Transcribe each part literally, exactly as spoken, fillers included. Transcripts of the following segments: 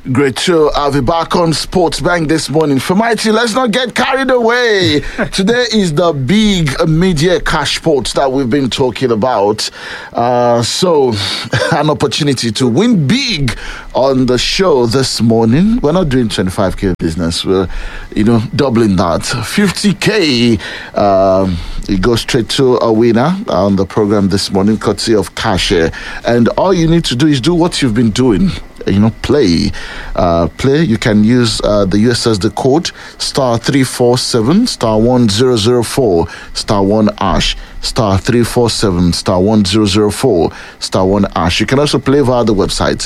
Great show. I'll be back on Sports Bank this morning. For Mighty, let's not get carried away. Today is the big media cash pot that we've been talking about. Uh, so, an opportunity to win big on the show this morning. We're not doing twenty-five K business. We're, you know, doubling that. fifty K. Um, it goes straight to a winner on the program this morning, courtesy of Cashier. And all you need to do is do what you've been doing. You know, play. Uh, play. You can use uh, the U S S D code star three four seven star one zero zero four star one ash star three four seven star one zero zero four star one ash. You can also play via the website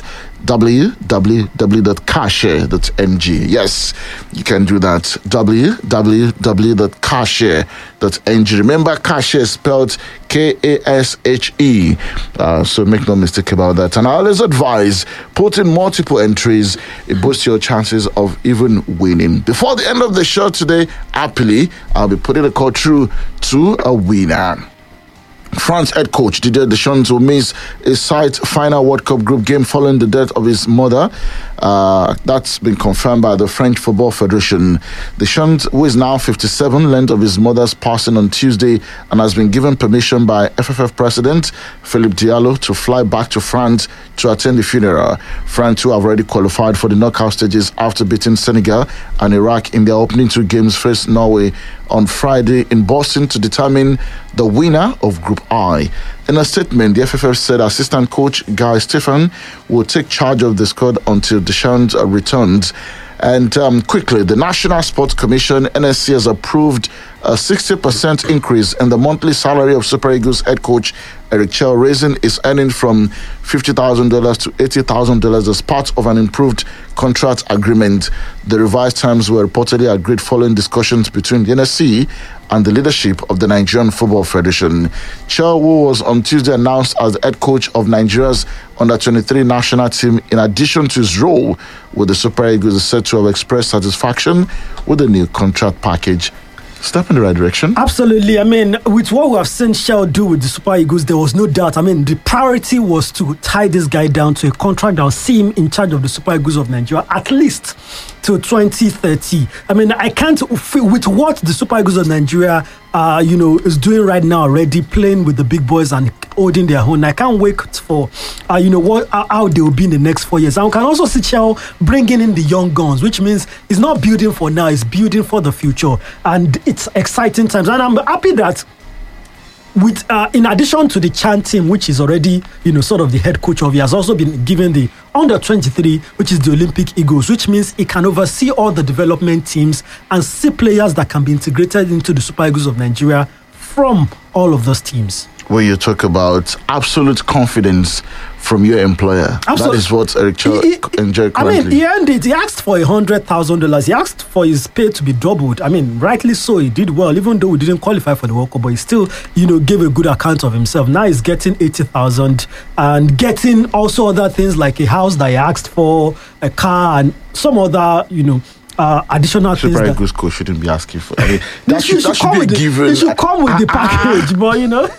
w w w dot cashier dot n g. Yes, you can do that. w w w dot cashier dot n g. Remember, Cashier is spelled K A S H E. Uh, so make no mistake about that. And I always advise put in multiple entries. It boosts your chances of even winning. Before the end of the show today, happily, I'll be putting a call through to a winner. France head coach Didier Deschamps will miss his side final World Cup group game following the death of his mother. Uh, that's been confirmed by the French Football Federation. Deschamps, who is now fifty-seven, learned of his mother's passing on Tuesday and has been given permission by F F F President Philippe Diallo to fly back to France to attend the funeral. France, who have already qualified for the knockout stages after beating Senegal and Iraq in their opening two games, faced Norway on Friday in Boston to determine the winner of Group I. In a statement, the F F F said assistant coach Guy Stephan will take charge of the squad until Deschamps uh, returns. And um, quickly, the National Sports Commission, N S C, has approved a sixty percent increase in the monthly salary of Super Eagles head coach Eric Chell, raising his earning from fifty thousand dollars to eighty thousand dollars as part of an improved contract agreement. The revised terms were reportedly agreed following discussions between the N S C and the leadership of the Nigerian Football Federation. Chell, who was on Tuesday announced as the head coach of Nigeria's under twenty-three national team, in addition to his role with the Super Eagles, is said to have expressed satisfaction with the new contract package. Step in the right direction. Absolutely. I mean, with what we have seen Shell do with the Super Eagles, there was no doubt. I mean, the priority was to tie this guy down to a contract that will see him in charge of the Super Eagles of Nigeria at least till twenty thirty. I mean, I can't, with what the Super Eagles of Nigeria, uh, you know, is doing right now already, playing with the big boys and holding their own. I can't wait for, uh, you know, what how they will be in the next four years. And we can also see Shell bringing in the young guns, which means it's not building for now, it's building for the future. And it's exciting times. And I'm happy that with uh, in addition to the Chan team, which is already, you know, sort of the head coach of, he has also been given the under twenty-three, which is the Olympic Eagles, which means he can oversee all the development teams and see players that can be integrated into the Super Eagles of Nigeria from all of those teams. When you talk about absolute confidence from your employer, Absolutely. That is what Eric Chell enjoyed currently. I mean, he earned it. He asked for a hundred thousand dollars. He asked for his pay to be doubled. I mean, rightly so. He did well, even though we didn't qualify for the World Cup, but he still, you know, gave a good account of himself. Now he's getting eighty thousand and getting also other things like a house that he asked for, a car, and some other, you know, Uh, additional Super things. Super Eagles coach shouldn't be asking for. I mean, that should, should, that should be a the, given. It should come with the package, but you know.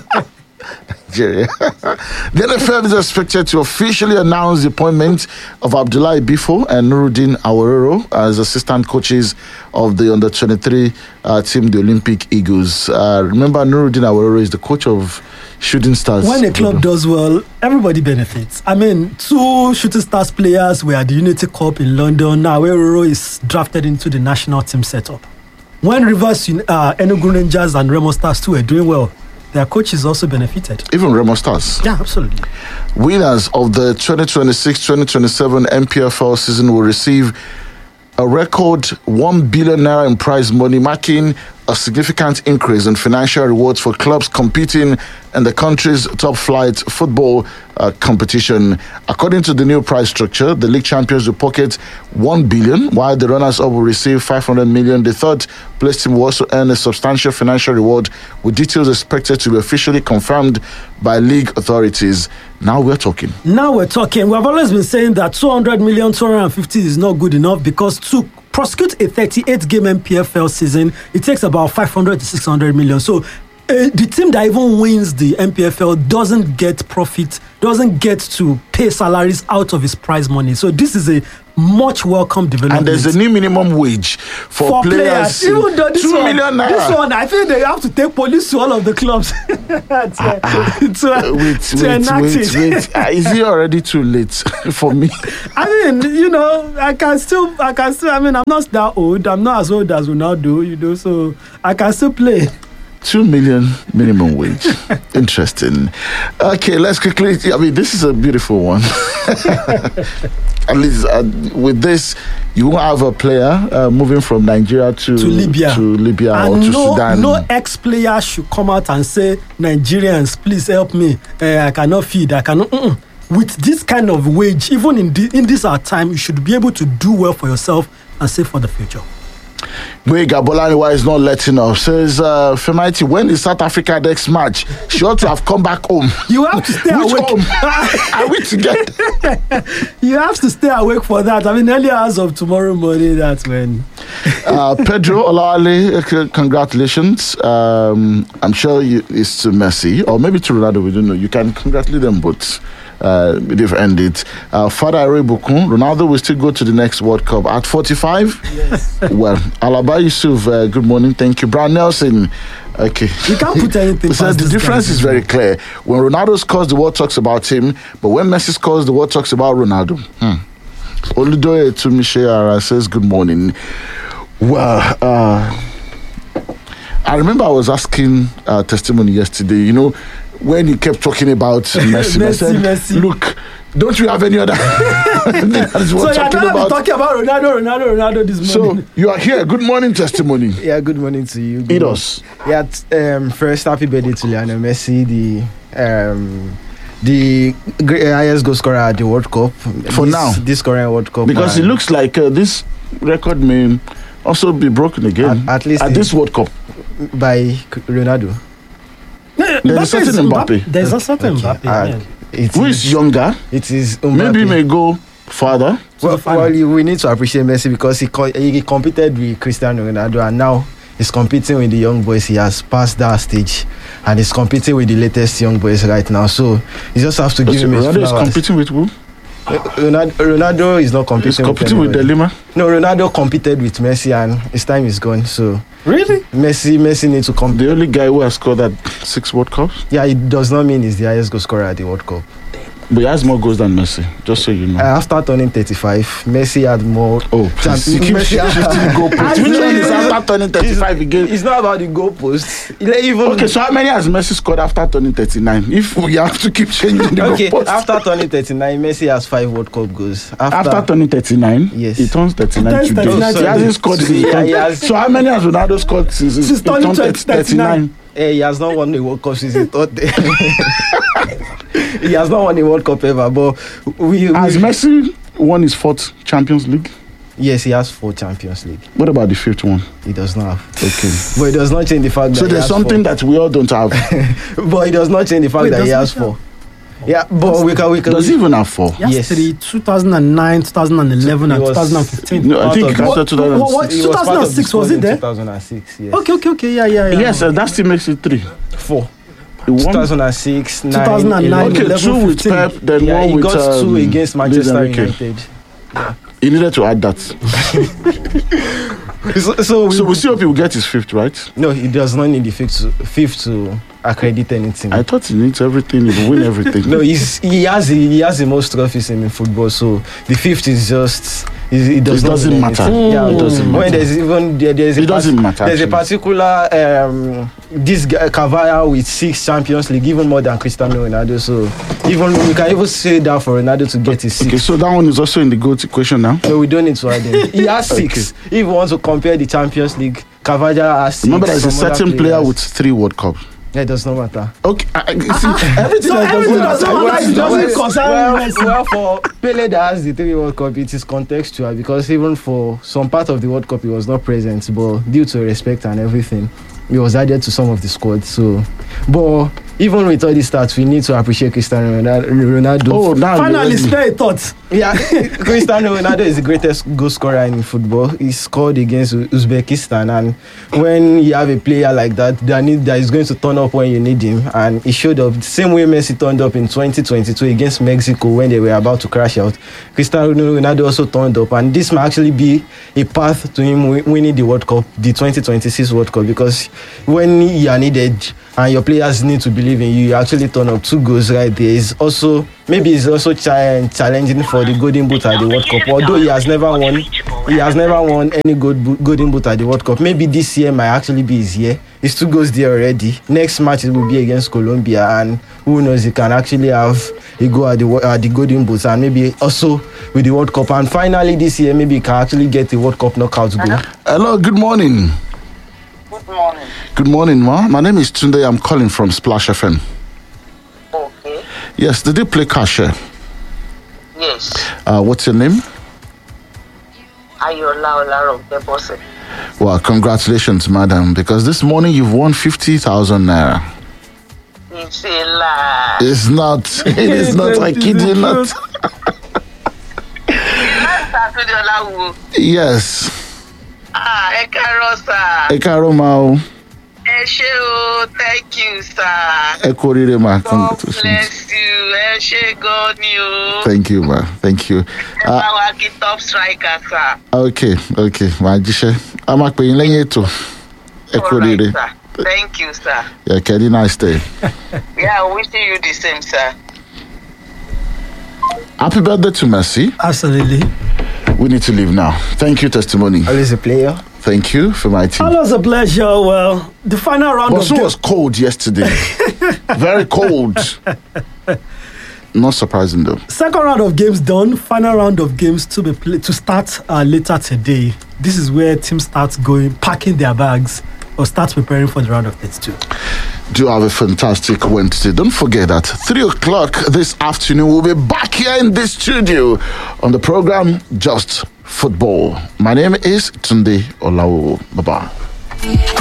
Nigeria. The N F L is expected to officially announce the appointment of Abdullahi Bifo and Nuruddin Awororo as assistant coaches of the under twenty-three uh, team, the Olympic Eagles. Uh, remember, Nuruddin Awororo is the coach of Shooting Stars. When a club does well, everybody benefits. I mean, two Shooting Stars players were at the Unity Cup in London. Now, Awororo is drafted into the national team setup. When Rivers, uh, Enugu Rangers and Remo Stars too were doing well, their coaches also benefited. Even Remo Stars. Yeah, absolutely. Winners of the twenty twenty-six twenty twenty-seven N P F L season will receive a record one billion naira in prize money, marking a significant increase in financial rewards for clubs competing in the country's top flight football uh, competition. According to the new prize structure, the league champions will pocket one billion, while the runners-up will receive five hundred million. The third place team will also earn a substantial financial reward, with details expected to be officially confirmed by league authorities. Now we're talking. Now we're talking. We have always been saying that two hundred million, two hundred fifty is not good enough, because to prosecute a thirty-eight game N P F L season, it takes about five hundred to six hundred million. So Uh, the team that even wins the N P F L doesn't get profit, doesn't get to pay salaries out of its prize money. So this is a much welcome development. And there's a new minimum wage for, for players. players. Even though this two one, million naira. this one, I think they have to take police to all of the clubs to, to, wait, to wait, enact wait, it. wait. Uh, is it already too late for me? I mean, you know, I can still, I can still. I mean, I'm not that old. I'm not as old as Ronaldo, you know, so I can still play. Two million minimum wage. Interesting. Okay, let's quickly. I mean, this is a beautiful one. At least uh, with this, you won't have a player uh, moving from Nigeria to, to Libya, to Libya and or to no, Sudan. No ex-player should come out and say, Nigerians, please help me. Uh, I cannot feed. I cannot. Mm-mm. With this kind of wage, even in, the, in this our time, you should be able to do well for yourself and save for the future. Muiga Bolaniwa is not letting up. Says uh, Femaiti, when is South Africa next match? She ought to have come back home. You have to stay Which awake. home? Are we together? You have to stay awake for that. I mean, early hours of tomorrow morning, that's when. uh, Pedro Olale, uh, congratulations. Um, I'm sure you, it's to Messi or maybe to Ronaldo. We don't know. You can congratulate them both. Uh, they've ended. Uh, Father Arebukun, Ronaldo will still go to the next World Cup at forty-five. Yes. Well, Alaba Yusuf, uh, good morning. Thank you. Brian Nelson, okay. You can't put anything. So the difference is very clear. When Ronaldo scores, the world talks about him, but when Messi scores, the world talks about Ronaldo. Hmm. Oludoye Tumisheara says, good morning. Well, uh, I remember I was asking uh, testimony yesterday, you know, when he kept talking about Messi, Messi, I said, Messi. Look, don't you have any other thing that is So worth you're talking about? talking about Ronaldo, Ronaldo, Ronaldo this morning. So you are here. Good morning, testimony. Yeah, good morning to you. Eat us. Yeah, t- um, first, happy birthday to Lionel Messi, the um, the great highest goal scorer at the World Cup. For this, now. This current World Cup. Because it looks like uh, this record may also be broken again. At, at least at this World Cup. by Ronaldo. There's a certain Mbappe. There's a certain Okay. Mbappe. Uh, yeah. it Who is younger? It is Maybe Mbappe. he may go further. Well, the final. well, you- we need to appreciate Messi because he co- he competed with Cristiano Ronaldo and now he's competing with the young boys. He has passed that stage and he's competing with the latest young boys right now. So you just have to give him his Ronaldo is flowers. competing with who? Ronaldo, Ronaldo is not competing. He's competing with, with De anybody. Lima. No, Ronaldo competed with Messi and his time is gone. So Really? Messi, Messi needs to compete. The only guy who has scored at six World Cups. Yeah, it does not mean he's the highest goal scorer at the World Cup. But he has more goals than Messi, just so you know. Uh, after turning thirty-five, Messi had more. oh, please. You keep Messi had- shifting the goalpost. Which one is after turning thirty-five again? It's not about the goalpost. Even Okay, so how many has Messi scored after turning thirty-nine? If we have to keep changing the Okay, goalpost. after turning thirty-nine, Messi has five World Cup goals. After, After turning thirty-nine, Yes. he turns thirty-nine He turns today. thirty-nine he hasn't today. scored since Yeah, he turned- he has- So how many has Ronaldo scored since, Since he turning turned thirty-nine? eh, he has not won the World Cup since he thought he has not won the World Cup ever. But we, we Has Messi won his fourth Champions League? yes, he has four Champions League. What about the fifth one? He does not have. Okay. But it does not change the fact that So he there's has something four. that we all don't have. But it does not change the fact Wait, that he does has he have- four. Yeah, but we can we can. Does he even have four? Yes. Yes. Three, two thousand nine, two thousand eleven, He and was- twenty fifteen. No, I Part think of he the- after What- what- what- two thousand six. He was part of the two thousand six, was squad it in there? two thousand six, yes. Okay, okay, okay. Yeah, yeah, yeah. Yes, uh, that still makes it three. Four. He won. two thousand six, nine, two thousand nine, eleven. Okay, eleven, two with fifteen. Pep, then Yeah, one he with got um, two against Luis Manchester Enrique. United. He needed to add that. So, so, we, So we still hope he will get his fifth, right? no, he does not need the fifth to, fifth to accredit anything. I thought he needs everything. He will win everything. No, he's, he has the, he has the most trophies in football. So the fifth is just it, it does It not doesn't mean matter. anything. Yeah, It doesn't matter. When there's even there, there's a It doesn't matter, There's actually. a particular um, this guy Cavani with six Champions League, even more than Cristiano Ronaldo. So even we can even say that for Ronaldo to get his six. Okay, so that one is also in the GOAT equation now. No, we don't need to add him. He has six. If we want to compare the Champions League, Cavani has six. Remember, there's a Some other certain player players- with three World Cups. Yeah, it does not matter. Okay, I, I- see, everything So that everything doesn't doesn't matter. matter. It doesn't concern well, Messi. well, for Pele that has the three World Cup, it is contextual because even for some part of the World Cup, he was not present, but due to respect and everything, he was added to some of the squad. So, but even with all these stats, we need to appreciate Cristiano Ronaldo. Oh, now Finally, spare a thought. Yeah, Cristiano Ronaldo is the greatest goal scorer in football. He scored against Uzbekistan, and when you have a player like that, that, need, that is going to turn up when you need him, and he showed up the same way Messi turned up in twenty twenty-two against Mexico when they were about to crash out. Cristiano Ronaldo also turned up, and this might actually be a path to him winning the World Cup, the twenty twenty-six World Cup, because when you are needed and your players need to believe in you, you actually turn up two goals right there. It's also maybe it's also ch- challenging for the Golden Boot at the World Cup. Although he has never won, he has never won any good Golden Boot at the World Cup. Maybe this year might actually be his year. His two goals there already. Next match it will be against Colombia, and who knows, he can actually have a go at the at the Golden Boot, and maybe also with the World Cup. And finally this year, maybe he can actually get the World Cup knockout goal. Hello, good morning. Good morning. Good morning, ma. My name is Tunde. I'm calling from Splash F M. Okay. Yes, did you play Kasha? Yes. Uh, what's your name? Ayola Olarobebose. Well, congratulations, madam, because this morning you've won fifty thousand naira. It's a lie. It's not. It is not. I kid you not. Yes. Ah, Ekaro, sir. Ekaro Mao. Eshe, thank you, sir. Ekorire ma. God Congratulations. bless you. Eshe, God you. Thank you, ma. Thank you. Uh, Our top striker, sir. okay, okay. Ma jishe. I'm a paying lẹ́yìn ètò. Ekorire. All right, sir. Thank you, sir. Yeah, Kelly, nice day. Yeah, wishing you the same, sir. Happy birthday to Messi. Absolutely. We need to leave now. Thank you, testimony. Always a player. Thank you for my team. Always a pleasure. Well, the final round But of so ga- was cold yesterday. Very cold. Not surprising though. second round of games done. Final round of games to be play- to start uh, later today. This is where teams start going, packing their bags, or start preparing for the round of thirty-two. Do have a fantastic Wednesday. Don't forget that three o'clock this afternoon we'll be back here in this studio on the program Just Football. My name is Tunde Olawo. Bye bye.